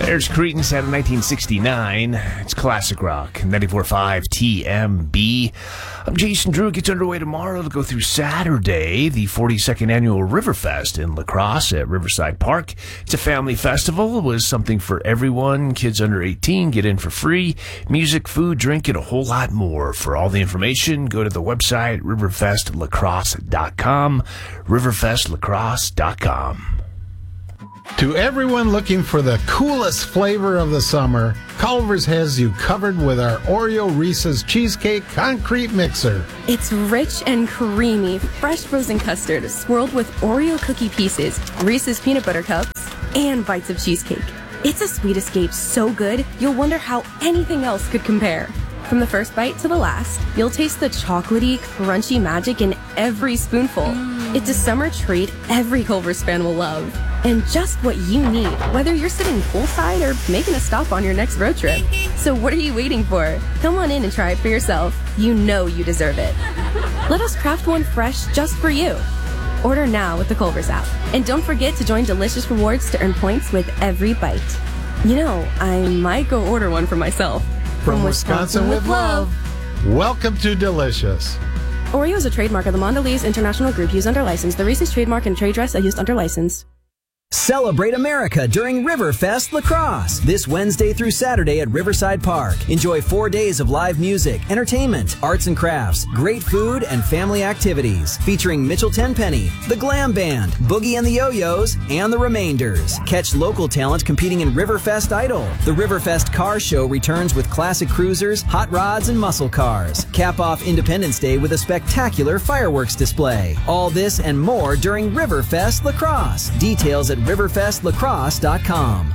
There's Creedence out of 1969. It's classic rock. 94.5 TMB. I'm Jason Drew. It gets underway tomorrow to go through Saturday, the 42nd annual Riverfest in La Crosse at Riverside Park. It's a family festival. It was something for everyone. Kids under 18 get in for free. Music, food, drink, and a whole lot more. For all the information, go to the website riverfestlacrosse.com. riverfestlacrosse.com. To everyone looking for the coolest flavor of the summer, Culver's has you covered with our Oreo Reese's Cheesecake Concrete Mixer. It's rich and creamy, fresh frozen custard swirled with Oreo cookie pieces, Reese's peanut butter cups, and bites of cheesecake. It's a sweet escape so good, you'll wonder how anything else could compare. From the first bite to the last, you'll taste the chocolatey, crunchy magic in every spoonful. It's a summer treat every Culver's fan will love. And just what you need, whether you're sitting poolside or making a stop on your next road trip. So what are you waiting for? Come on in and try it for yourself. You know you deserve it. Let us craft one fresh just for you. Order now with the Culver's app. And don't forget to join Delicious Rewards to earn points with every bite. You know, I might go order one for myself. From Wisconsin with love. Welcome to Delicious. Oreo is a trademark of the Mondelez International Group used under license. The Reese's trademark and trade dress are used under license. Celebrate America during Riverfest La Crosse this Wednesday through Saturday at Riverside Park. Enjoy 4 days of live music, entertainment, arts and crafts, great food, and family activities featuring Mitchell Tenpenny, the Glam Band, Boogie and the Yo-Yos, and the Remainders. Catch local talent competing in Riverfest Idol. The Riverfest Car Show returns with classic cruisers, hot rods, and muscle cars. Cap off Independence Day with a spectacular fireworks display. All this and more during Riverfest La Crosse. Details at riverfestlacrosse.com.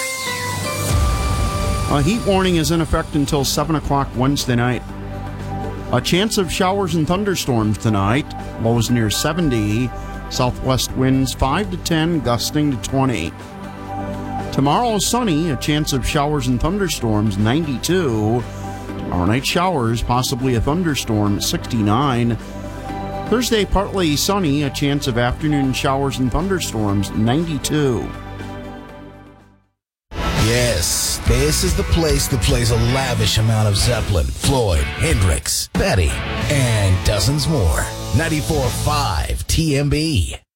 A heat warning is in effect until 7 o'clock Wednesday night. A chance of showers and thunderstorms tonight. Lows near 70. Southwest winds 5 to 10, gusting to 20. Tomorrow is sunny. A chance of showers and thunderstorms 92. Tomorrow night showers, possibly a thunderstorm 69. Thursday, partly sunny, a chance of afternoon showers and thunderstorms, 92. Yes, this is the place that plays a lavish amount of Zeppelin, Floyd, Hendrix, Betty, and dozens more. 94.5 TMB.